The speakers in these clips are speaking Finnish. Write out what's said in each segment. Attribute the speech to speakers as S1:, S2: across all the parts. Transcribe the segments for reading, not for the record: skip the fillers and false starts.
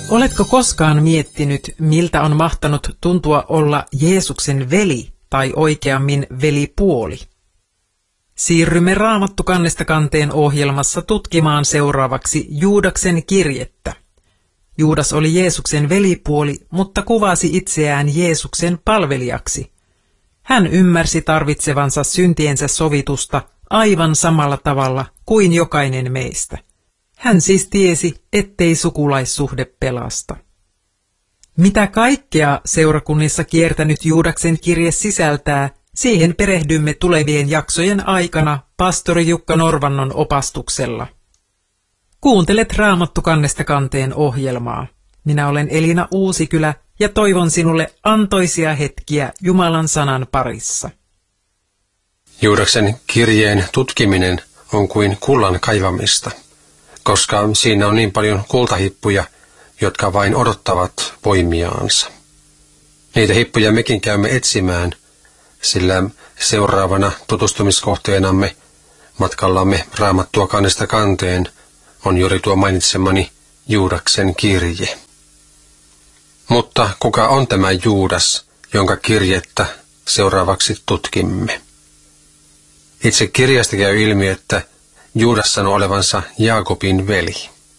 S1: Oletko koskaan miettinyt, miltä on mahtanut tuntua olla Jeesuksen veli tai oikeammin velipuoli? Siirrymme Raamattu kannesta kanteen ohjelmassa tutkimaan seuraavaksi Juudaksen kirjettä. Juudas oli Jeesuksen velipuoli, mutta kuvasi itseään Jeesuksen palvelijaksi. Hän ymmärsi tarvitsevansa syntiensä sovitusta aivan samalla tavalla kuin jokainen meistä. Hän siis tiesi, ettei sukulaissuhde pelasta. Mitä kaikkea seurakunnissa kiertänyt Juudaksen kirje sisältää, siihen perehdymme tulevien jaksojen aikana pastori Jukka Norvannon opastuksella. Kuuntelet Raamattu kannesta kanteen ohjelmaa. Minä olen Elina Uusikylä ja toivon sinulle antoisia hetkiä Jumalan sanan parissa.
S2: Juudaksen kirjeen tutkiminen on kuin kullan kaivamista, koska siinä on niin paljon kultahippuja, jotka vain odottavat poimiaansa. Niitä hippuja mekin käymme etsimään, sillä seuraavana tutustumiskohteenamme matkallamme Raamattua kannesta kanteen on juuri tuo mainitsemani Juudaksen kirje. Mutta kuka on tämä Juudas, jonka kirjettä seuraavaksi tutkimme? Itse kirjasta käy ilmi, että Juudas sanoi olevansa Jaakobin veli.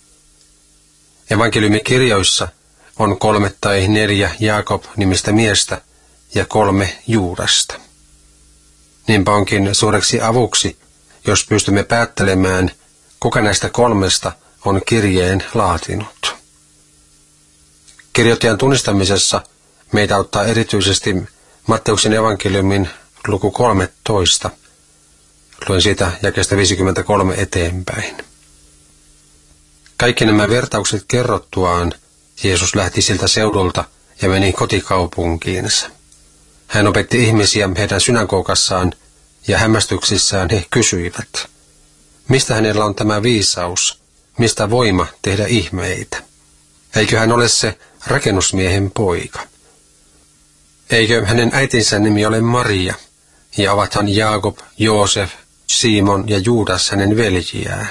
S2: Evankeliumikirjoissa on 3 tai 4 Jaakob-nimistä miestä ja 3 Juudasta. Niinpä onkin suureksi avuksi, jos pystymme päättelemään, kuka näistä 3 on kirjeen laatinut. Kirjoittajan tunnistamisessa meitä auttaa erityisesti Matteuksen evankeliumin luku 13. Luen siitä jakeesta 53 eteenpäin. Kaikki nämä vertaukset kerrottuaan Jeesus lähti siltä seudulta ja meni kotikaupunkiinsa. Hän opetti ihmisiä heidän synagogassaan ja hämmästyksissään he kysyivät, mistä hänellä on tämä viisaus, mistä voima tehdä ihmeitä? Eikö hän ole se rakennusmiehen poika? Eikö hänen äitinsä nimi ole Maria, ja ovathan Jaakob, Joosef, Simon ja Juudas hänen veljiään?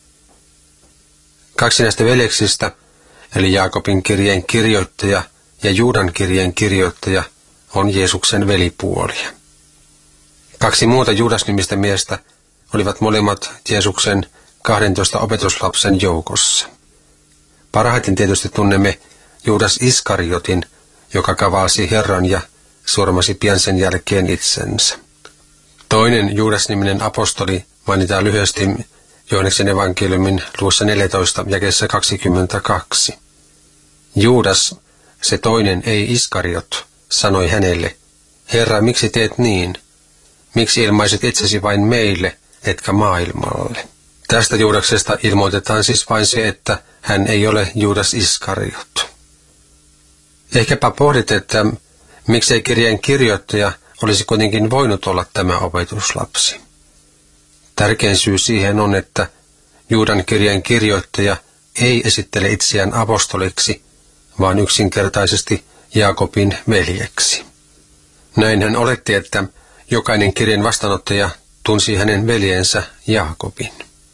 S2: 2 näistä veljeksistä, eli Jaakobin kirjeen kirjoittaja ja Juudan kirjeen kirjoittaja, on Jeesuksen velipuolia. 2 muuta Juudas-nimistä miestä olivat molemmat Jeesuksen 12 opetuslapsen joukossa. Parhaiten tietysti tunnemme Juudas Iskariotin, joka kavalsi Herran ja surmasi pian sen jälkeen itsensä. Toinen Juudas-niminen apostoli mainitaan lyhyesti Johanneksen evankeliumin luvussa 14 jakeessa 22. Juudas, se toinen, ei Iskariot, sanoi hänelle, Herra, miksi teet niin? Miksi ilmaiset itsesi vain meille, etkä maailmalle? Tästä Juudaksesta ilmoitetaan siis vain se, että hän ei ole Juudas Iskariot. Ehkäpä pohdit, että miksei kirjeen kirjoittaja olisi kuitenkin voinut olla tämä opetuslapsi. Tärkein syy siihen on, että Juudan kirjeen kirjoittaja ei esittele itseään apostoliksi, vaan yksinkertaisesti Jaakobin veljeksi. Näin hän oletti, että jokainen kirjeen vastaanottaja tunsi hänen veljensä Jaakobin.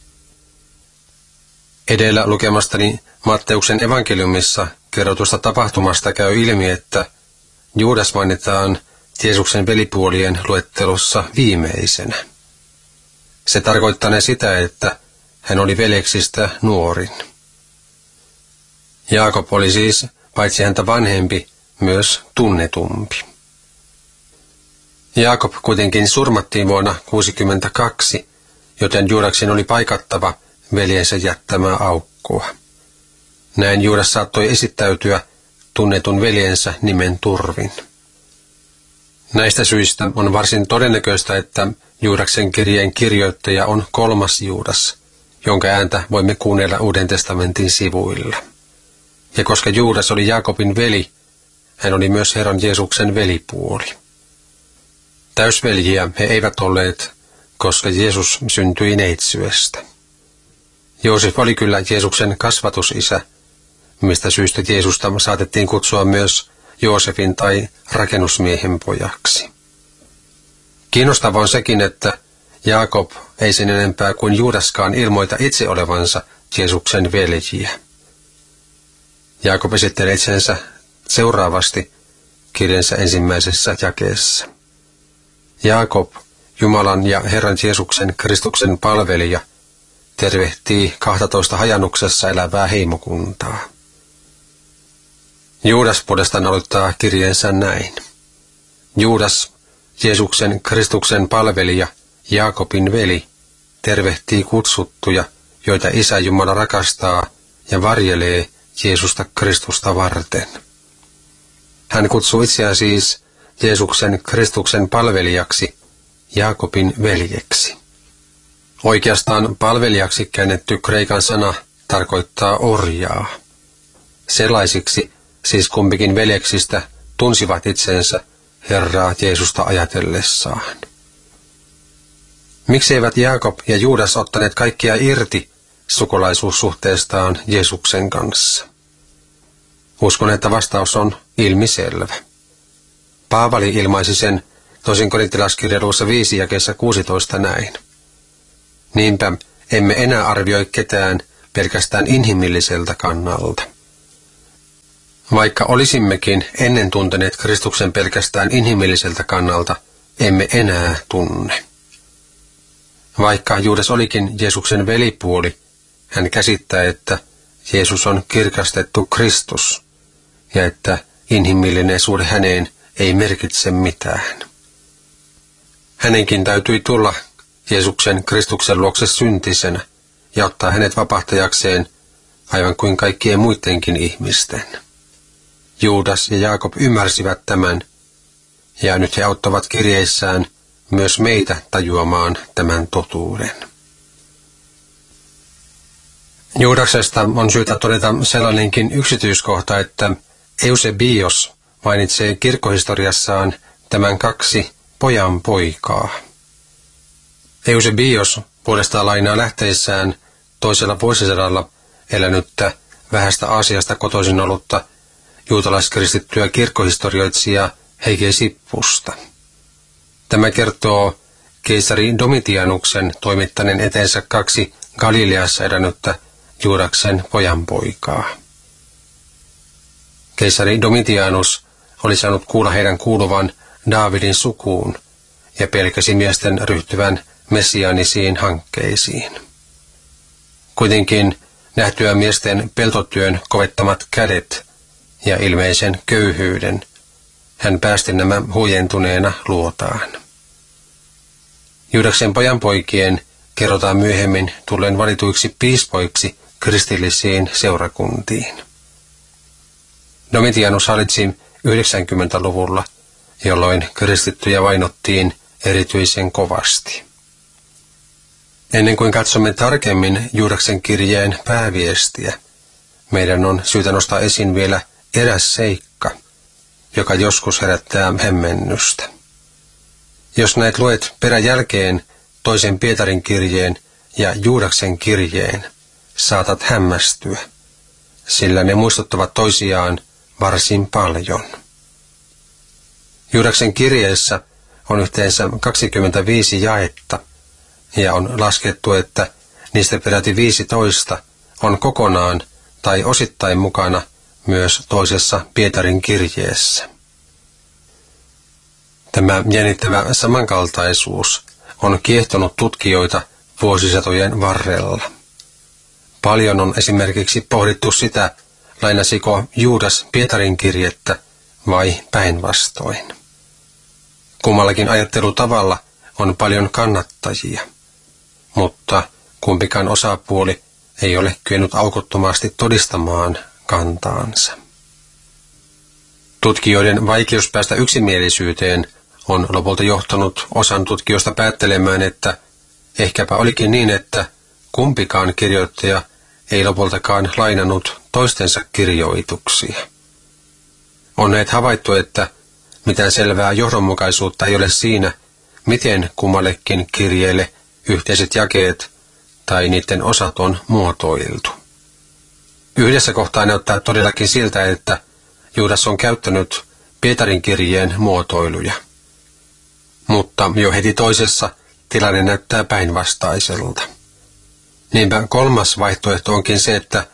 S2: Edellä lukemastani Matteuksen evankeliumissa kerrotusta tapahtumasta käy ilmi, että Juudas mainitaan Jeesuksen velipuolien luettelossa viimeisenä. Se tarkoittanee sitä, että hän oli veljeksistä nuorin. Jaakob oli siis paitsi häntä vanhempi, myös tunnetumpi. Jaakob kuitenkin surmattiin vuonna 62, joten Juudaksen oli paikattava veljensä jättämää aukkoa. Näin Juudas saattoi esittäytyä tunnetun veljensä nimen turvin. Näistä syistä on varsin todennäköistä, että Juudaksen kirjeen kirjoittaja on 3. Juudas, jonka ääntä voimme kuunnella Uuden testamentin sivuilla. Ja koska Juudas oli Jaakobin veli, hän oli myös Herran Jeesuksen velipuoli. Täysveljiä he eivät olleet, koska Jeesus syntyi neitsyestä. Joosef oli kyllä Jeesuksen kasvatusisä, mistä syystä Jeesusta saatettiin kutsua myös Joosefin tai rakennusmiehen pojaksi. Kiinnostavaa on sekin, että Jaakob ei sen enempää kuin Juudaskaan ilmoita itse olevansa Jeesuksen veljiä. Jaakob esittelee itsensä seuraavasti kirjansa ensimmäisessä jakeessa. Jaakob, Jumalan ja Herran Jeesuksen Kristuksen palvelija, tervehtii 12 hajannuksessa elävää heimokuntaa. Juudas puolestaan aloittaa kirjeensä näin. Juudas, Jeesuksen Kristuksen palvelija, Jaakobin veli, tervehtii kutsuttuja, joita Isä Jumala rakastaa ja varjelee Jeesusta Kristusta varten. Hän kutsuu itseään siis Jeesuksen Kristuksen palvelijaksi, Jaakobin veljeksi. Oikeastaan palvelijaksi käännetty kreikan sana tarkoittaa orjaa. Sellaisiksi siis kumpikin veljeksistä tunsivat itsensä Herraa Jeesusta ajatellessaan. Miksi eivät Jaakob ja Juudas ottaneet kaikkia irti sukulaisuussuhteestaan Jeesuksen kanssa? Uskon, että vastaus on ilmiselvä. Paavali ilmaisi sen toisin Korintilaiskirjan 5 jakeessa 16 näin. Niinpä emme enää arvioi ketään pelkästään inhimilliseltä kannalta. Vaikka olisimmekin ennen tunteneet Kristuksen pelkästään inhimilliseltä kannalta, emme enää tunne. Vaikka Juudas olikin Jeesuksen velipuoli, hän käsittää, että Jeesus on kirkastettu Kristus ja että inhimillinen suhde häneen ei merkitse mitään. Hänenkin täytyi tulla Jeesuksen Kristuksen luokse syntisenä ja ottaa hänet vapahtajakseen aivan kuin kaikkien muidenkin ihmisten. Juudas ja Jaakob ymmärsivät tämän, ja nyt he auttavat kirjeissään myös meitä tajuamaan tämän totuuden. Juudaksesta on syytä todeta sellainenkin yksityiskohta, että Eusebios mainitsee kirkkohistoriassaan tämän 2 pojan poikaa. Eusebios puolestaan lainaa lähteissään toisella vuosisadalla elänyttä vähästä Aasiasta kotoisin ollutta juutalaiskristittyä kirkkohistorioitsijaa Hegesippusta. Tämä kertoo keisari Domitianuksen toimittaneen eteensä 2 Galileassa elänyttä Juudaksen pojanpoikaa. Keisari Domitianus oli saanut kuulla heidän kuuluvan Daavidin sukuun ja pelkäsi miesten ryhtyvän messiaanisiin hankkeisiin. Kuitenkin nähtyä miesten peltotyön kovettamat kädet ja ilmeisen köyhyyden, hän päästi nämä huijentuneena luotaan. Juudaksen pojanpoikien kerrotaan myöhemmin tulleen valituiksi piispoiksi kristillisiin seurakuntiin. Domitianus hallitsi 90-luvulla, jolloin kristittyjä vainottiin erityisen kovasti. Ennen kuin katsomme tarkemmin Juudaksen kirjeen pääviestiä, meidän on syytä nostaa esiin vielä eräs seikka, joka joskus herättää hämmennystä. Jos näet luet peräjälkeen toisen Pietarin kirjeen ja Juudaksen kirjeen, saatat hämmästyä, sillä ne muistuttavat toisiaan varsin paljon. Juudaksen kirjeessä on yhteensä 25 jaetta, ja on laskettu, että niistä peräti 15 on kokonaan tai osittain mukana myös toisessa Pietarin kirjeessä. Tämä jännittävä samankaltaisuus on kiehtonut tutkijoita vuosisatojen varrella. Paljon on esimerkiksi pohdittu sitä, lainasiko Juudas Pietarin kirjettä vai päinvastoin. Kummallakin ajattelutavalla on paljon kannattajia, mutta kumpikaan osapuoli ei ole kyennyt aukottomasti todistamaan kantaansa. Tutkijoiden vaikeus päästä yksimielisyyteen on lopulta johtanut osan tutkijoista päättelemään, että ehkäpä olikin niin, että kumpikaan kirjoittaja ei lopultakaan lainannut toistensa kirjoituksia. On näet havaittu, että mitään selvää johdonmukaisuutta ei ole siinä, miten kummallekin kirjeelle yhteiset jakeet tai niiden osat on muotoiltu. Yhdessä kohtaa näyttää todellakin siltä, että Juudas on käyttänyt Pietarin kirjeen muotoiluja. Mutta jo heti toisessa tilanne näyttää päinvastaiselta. Niinpä kolmas vaihtoehto onkin se, että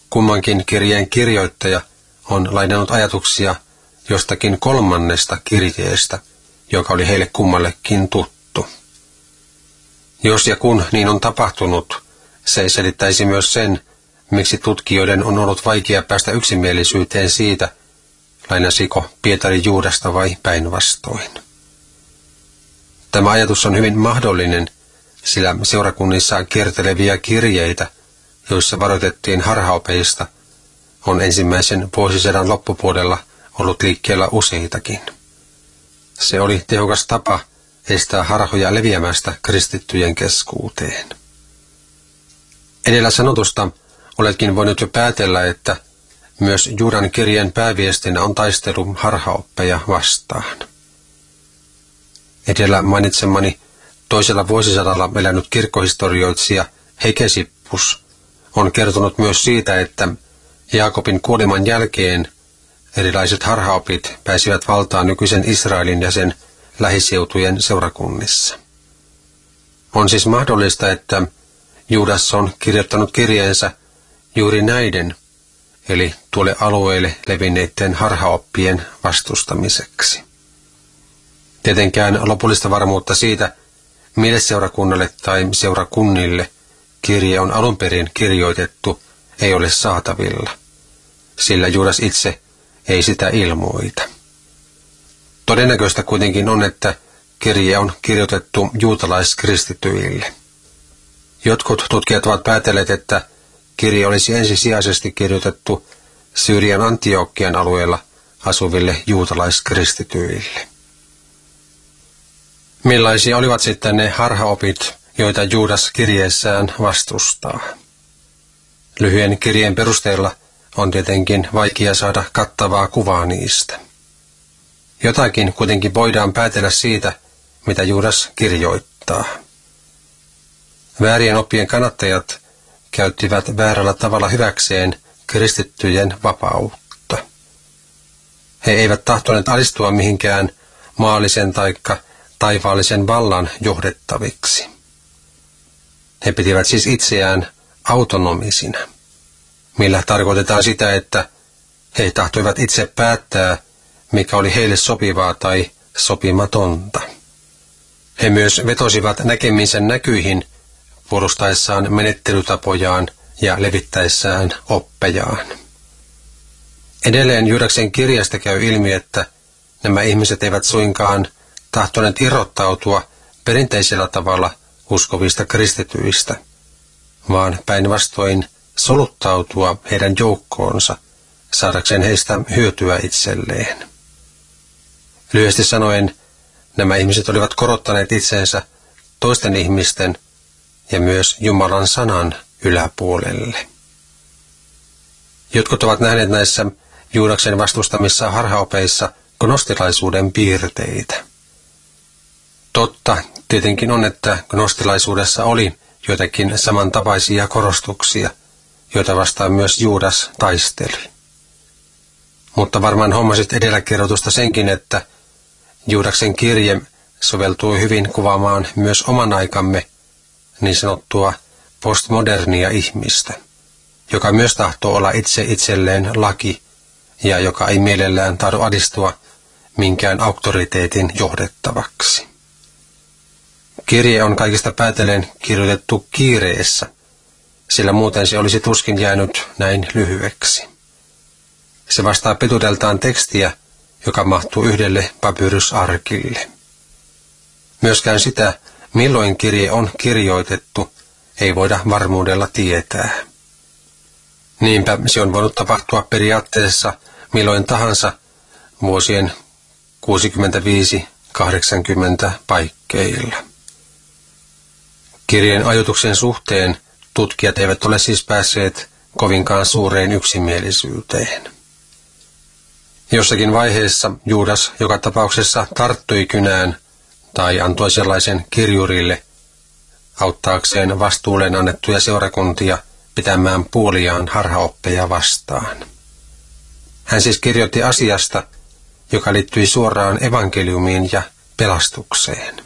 S2: kummankin kirjeen kirjoittaja on lainannut ajatuksia jostakin kolmannesta kirjeestä, joka oli heille kummallekin tuttu. Jos ja kun niin on tapahtunut, se selittäisi myös sen, miksi tutkijoiden on ollut vaikea päästä yksimielisyyteen siitä, lainasiko Pietari Juudasta vai päinvastoin. Tämä ajatus on hyvin mahdollinen, sillä seurakunnissa kierteleviä kirjeitä, joissa varoitettiin harhaopeista, on ensimmäisen vuosisadan loppupuolella ollut liikkeellä useitakin. Se oli tehokas tapa estää harhoja leviämästä kristittyjen keskuuteen. Edellä sanotusta oletkin voinut jo päätellä, että myös Juudan kirjeen pääviestinä on taistelu harhaoppeja vastaan. Edellä mainitsemani toisella vuosisadalla elänyt kirkkohistorioitsija Hegesippus on kertonut myös siitä, että Jaakobin kuoleman jälkeen erilaiset harhaopit pääsivät valtaan nykyisen Israelin ja sen lähiseutujen seurakunnissa. On siis mahdollista, että Juudas on kirjoittanut kirjeensä juuri näiden, eli tuolle alueelle levinneiden harhaoppien vastustamiseksi. Tietenkään lopullista varmuutta siitä, mille seurakunnalle tai seurakunnille kirje on alun perin kirjoitettu, ei ole saatavilla, sillä Juudas itse ei sitä ilmoita. Todennäköistä kuitenkin on, että kirje on kirjoitettu juutalaiskristityille. Jotkut tutkijat ovat päätelleet, että kirje olisi ensisijaisesti kirjoitettu Syyrian Antiokian alueella asuville juutalaiskristityille. Millaisia olivat sitten ne harhaopit, joita Juudas kirjeessään vastustaa? Lyhyen kirjeen perusteella on tietenkin vaikea saada kattavaa kuvaa niistä. Jotakin kuitenkin voidaan päätellä siitä, mitä Juudas kirjoittaa. Väärien oppien kannattajat käyttivät väärällä tavalla hyväkseen kristittyjen vapautta. He eivät tahtoneet alistua mihinkään maallisen taikka taivaallisen vallan johdettaviksi. He pitivät siis itseään autonomisina, millä tarkoitetaan sitä, että he tahtoivat itse päättää, mikä oli heille sopivaa tai sopimatonta. He myös vetosivat näkeminsä näkyihin puolustaessaan menettelytapojaan ja levittäessään oppejaan. Edelleen Juudaksen kirjasta käy ilmi, että nämä ihmiset eivät suinkaan tahtoneet irrottautua perinteisellä tavalla uskovista kristityistä, vaan päinvastoin soluttautua heidän joukkoonsa, saadakseen heistä hyötyä itselleen. Lyhyesti sanoen, nämä ihmiset olivat korottaneet itseensä toisten ihmisten ja myös Jumalan sanan yläpuolelle. Jotkut ovat nähneet näissä Juudaksen vastustamissa harhaopeissa gnostilaisuuden piirteitä. Totta tietenkin on, että gnostilaisuudessa oli joitakin samantapaisia korostuksia, joita vastaan myös Juudas taisteli. Mutta varmaan hommasit edellä kerrotusta senkin, että Juudaksen kirje soveltuu hyvin kuvaamaan myös oman aikamme niin sanottua postmodernia ihmistä, joka myös tahtoo olla itse itselleen laki ja joka ei mielellään tahdo alistua minkään auktoriteetin johdettavaksi. Kirje on kaikista päätellen kirjoitettu kiireessä, sillä muuten se olisi tuskin jäänyt näin lyhyeksi. Se vastaa pituudeltaan tekstiä, joka mahtuu yhdelle papyrusarkille. Myöskään sitä, milloin kirje on kirjoitettu, ei voida varmuudella tietää. Niinpä se on voinut tapahtua periaatteessa milloin tahansa vuosien 65-80 paikkeilla. Kirjeen ajoituksen suhteen tutkijat eivät ole siis päässeet kovinkaan suureen yksimielisyyteen. Jossakin vaiheessa Juudas joka tapauksessa tarttui kynään tai antoi sellaisen kirjurille auttaakseen vastuulleen annettuja seurakuntia pitämään puoliaan harhaoppeja vastaan. Hän siis kirjoitti asiasta, joka liittyi suoraan evankeliumiin ja pelastukseen.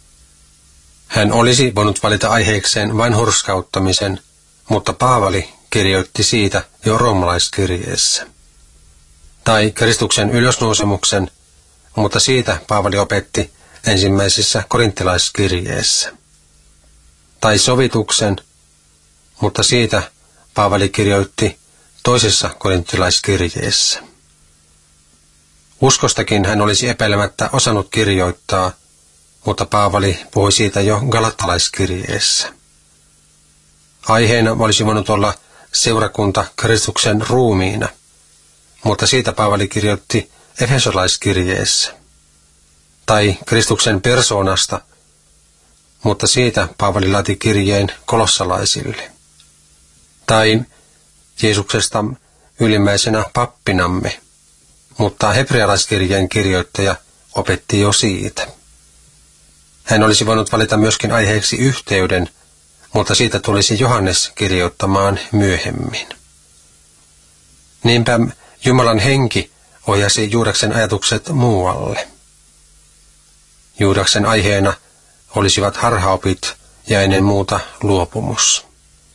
S2: Hän olisi voinut valita aiheekseen vain hurskauttamisen, mutta Paavali kirjoitti siitä jo roomalaiskirjeessä. Tai Kristuksen ylösnousemuksen, mutta siitä Paavali opetti ensimmäisessä korinttilaiskirjeessä. Tai sovituksen, mutta siitä Paavali kirjoitti toisessa korinttilaiskirjeessä. Uskostakin hän olisi epäilemättä osannut kirjoittaa, mutta Paavali puhui siitä jo galattalaiskirjeessä. Aiheena olisi voinut olla seurakunta Kristuksen ruumiina, mutta siitä Paavali kirjoitti efesolaiskirjeessä. Tai Kristuksen persoonasta, mutta siitä Paavali laati kirjeen kolossalaisille. Tai Jeesuksesta ylimmäisenä pappinamme, mutta hebrealaiskirjeen kirjoittaja opetti jo siitä. Hän olisi voinut valita myöskin aiheeksi yhteyden, mutta siitä tulisi Johannes kirjoittamaan myöhemmin. Niinpä Jumalan henki ohjasi Juudaksen ajatukset muualle. Juudaksen aiheena olisivat harhaopit ja ennen muuta luopumus.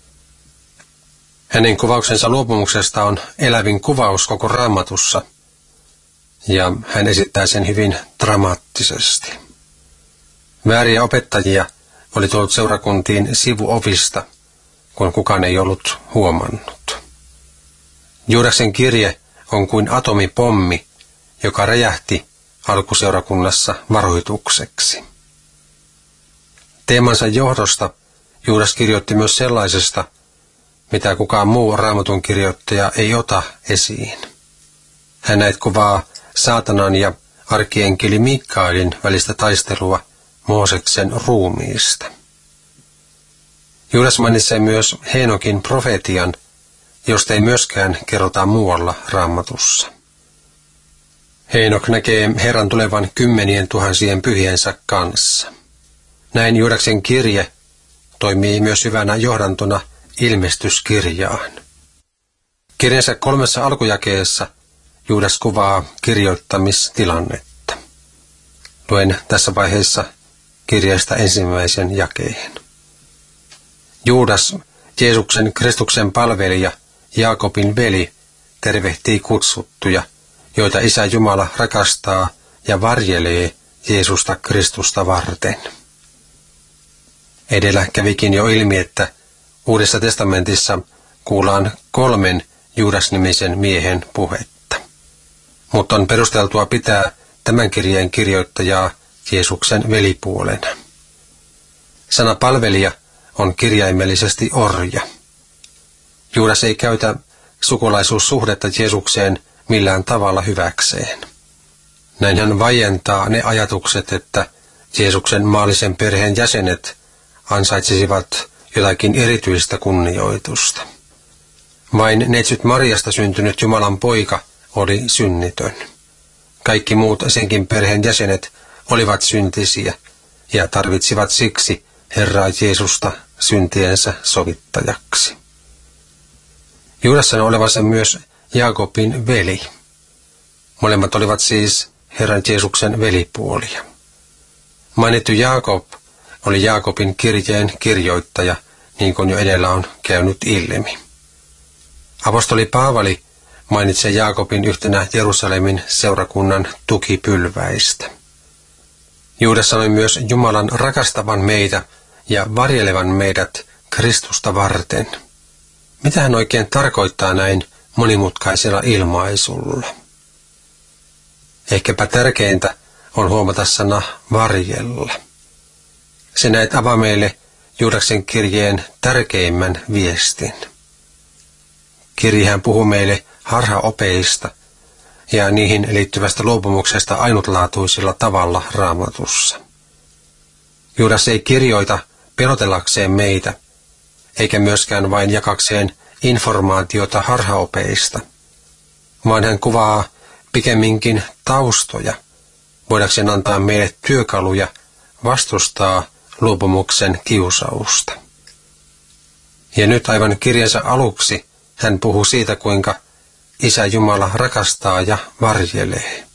S2: Hänen kuvauksensa luopumuksesta on elävin kuvaus koko Raamatussa, ja hän esittää sen hyvin dramaattisesti. Vääriä opettajia oli tullut seurakuntiin sivuovista, kun kukaan ei ollut huomannut. Juudaksen kirje on kuin atomipommi, joka räjähti alkuseurakunnassa varoitukseksi. Teemansa johdosta Juudas kirjoitti myös sellaisesta, mitä kukaan muu Raamatun kirjoittaja ei ota esiin. Hän näet kuvaa saatanan ja arkienkeli Mikaelin välistä taistelua Mooseksen ruumiista. Juudas mainitsee myös Heenokin profetian, josta ei myöskään kerrota muualla Raamatussa. Heenok näkee Herran tulevan 10 000 pyhiensä kanssa. Näin Juudaksen kirje toimii myös hyvänä johdantona ilmestyskirjaan. Kirjansa 3 alkujakeessa Juudas kuvaa kirjoittamistilannetta. Luen tässä vaiheessa kirjeestä ensimmäisen jakeen. Juudas, Jeesuksen Kristuksen palvelija, Jaakobin veli, tervehtii kutsuttuja, joita Isä Jumala rakastaa ja varjelee Jeesusta Kristusta varten. Edellä kävikin jo ilmi, että Uudessa testamentissa kuullaan 3 Juudas-nimisen miehen puhetta. Mutta on perusteltua pitää tämän kirjeen kirjoittajaa Jeesuksen velipuolena. Sana palvelija on kirjaimellisesti orja. Juudas ei käytä sukulaisuussuhdetta Jeesukseen millään tavalla hyväkseen. Näin hän vaientaa ne ajatukset, että Jeesuksen maallisen perheen jäsenet ansaitsisivat jotakin erityistä kunnioitusta. Vain neitsyt Mariasta syntynyt Jumalan poika oli synnitön. Kaikki muut senkin perheen jäsenet olivat syntisiä ja tarvitsivat siksi Herraa Jeesusta syntiensä sovittajaksi. Juudas sanoi olevansa myös Jaakobin veli. Molemmat olivat siis Herran Jeesuksen velipuolia. Mainittu Jaakob oli Jaakobin kirjeen kirjoittaja, niin kuin jo edellä on käynyt ilmi. Apostoli Paavali mainitsee Jaakobin yhtenä Jerusalemin seurakunnan tukipylväistä. Juudas sanoi myös Jumalan rakastavan meitä ja varjelevan meidät Kristusta varten. Mitä hän oikein tarkoittaa näin monimutkaisella ilmaisulla? Ehkäpä tärkeintä on huomata sana varjella. Se näet avaa meille Juudaksen kirjeen tärkeimmän viestin. Kirjehän puhuu meille harhaopeista ja niihin liittyvästä luopumuksesta ainutlaatuisella tavalla Raamatussa. Juudas ei kirjoita pelotellakseen meitä, eikä myöskään vain jakakseen informaatiota harhaopeista, vaan hän kuvaa pikemminkin taustoja, voidakseen antaa meille työkaluja vastustaa luopumuksen kiusausta. Ja nyt aivan kirjansa aluksi hän puhuu siitä, kuinka Isä Jumala rakastaa ja varjelee.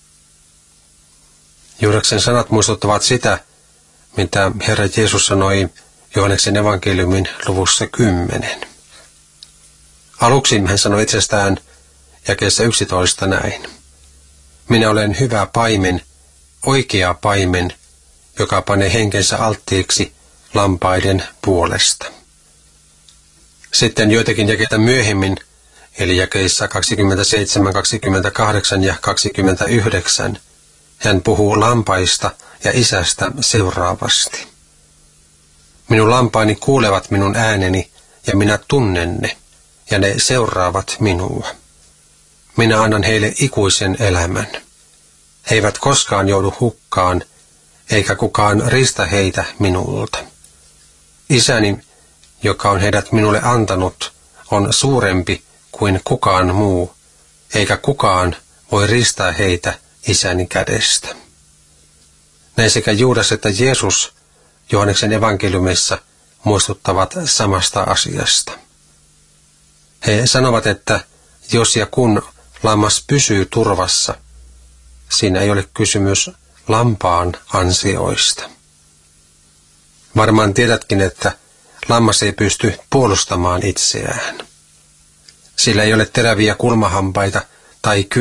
S2: Juudaksen sanat muistuttavat sitä, mitä Herra Jeesus sanoi Johanneksen evankeliumin luvussa 10. Aluksi hän sanoi itsestään jakeessa 11 näin. Minä olen hyvä paimen, oikea paimen, joka panee henkensä alttiiksi lampaiden puolesta. Sitten joitakin jakeita myöhemmin, eli jakeissa 27, 28 ja 29, hän puhuu lampaista ja isästä seuraavasti. Minun lampaani kuulevat minun ääneni, ja minä tunnen ne, ja ne seuraavat minua. Minä annan heille ikuisen elämän. He eivät koskaan joudu hukkaan, eikä kukaan ristä heitä minulta. Isäni, joka on heidät minulle antanut, on suurempi kuin kukaan muu, eikä kukaan voi ristää heitä isäni kädestä. Näin sekä Juudas että Jeesus Johanneksen evankeliumissa muistuttavat samasta asiasta. He sanovat, että jos ja kun lammas pysyy turvassa, siinä ei ole kysymys lampaan ansioista. Varmaan tiedätkin, että lammas ei pysty puolustamaan itseään. Sillä ei ole teräviä kulmahampaita tai